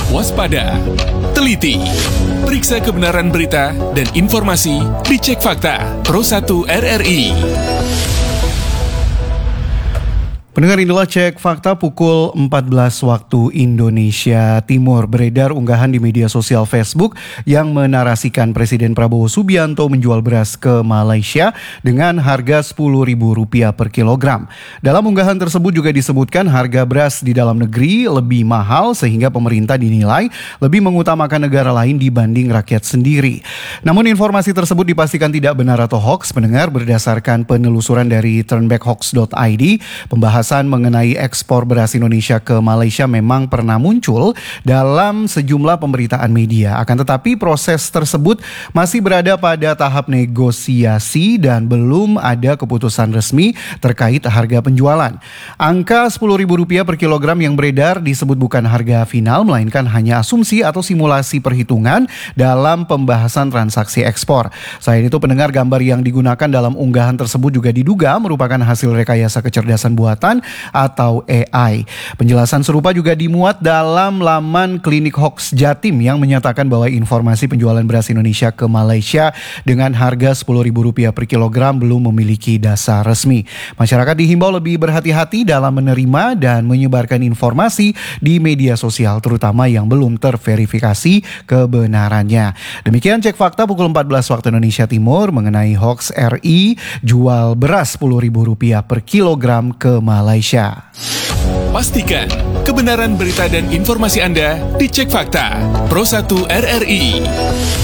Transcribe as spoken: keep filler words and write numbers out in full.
waspada, teliti, periksa kebenaran berita dan informasi di Cek Fakta Pro satu R R I. Pendengar, inilah Cek Fakta pukul empat belas waktu Indonesia Timur. Beredar unggahan di media sosial Facebook yang menarasikan Presiden Prabowo Subianto menjual beras ke Malaysia dengan harga sepuluh ribu rupiah per kilogram. Dalam unggahan tersebut juga disebutkan harga beras di dalam negeri lebih mahal sehingga pemerintah dinilai lebih mengutamakan negara lain dibanding rakyat sendiri. Namun informasi tersebut dipastikan tidak benar atau hoax. Pendengar, berdasarkan penelusuran dari turnbackhoax dot I D, pembahasan mengenai ekspor beras Indonesia ke Malaysia memang pernah muncul dalam sejumlah pemberitaan media. Akan tetapi proses tersebut masih berada pada tahap negosiasi dan belum ada keputusan resmi terkait harga penjualan. Angka sepuluh ribu rupiah per kilogram yang beredar disebut bukan harga final, melainkan hanya asumsi atau simulasi perhitungan dalam pembahasan transaksi ekspor. Selain itu, pendengar, gambar yang digunakan dalam unggahan tersebut juga diduga merupakan hasil rekayasa kecerdasan buatan atau A I. Penjelasan serupa juga dimuat dalam laman Klinik Hoax Jatim yang menyatakan bahwa informasi penjualan beras Indonesia ke Malaysia dengan harga sepuluh ribu rupiah per kilogram belum memiliki dasar resmi. Masyarakat dihimbau lebih berhati-hati dalam menerima dan menyebarkan informasi di media sosial, terutama yang belum terverifikasi kebenarannya. Demikian Cek Fakta pukul empat belas waktu Indonesia Timur mengenai hoax R I jual beras sepuluh ribu rupiah per kilogram ke Malaysia. Pastikan kebenaran berita dan informasi Anda di Cek Fakta Pro satu R R I.